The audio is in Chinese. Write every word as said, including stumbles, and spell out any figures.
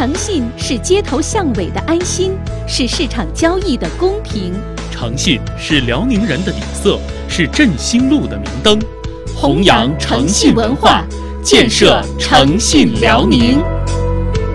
诚信是街头巷尾的安心，是市场交易的公平。 诚信是辽宁人的底色，是振兴路的明灯。弘扬诚信文化，建设诚信辽宁。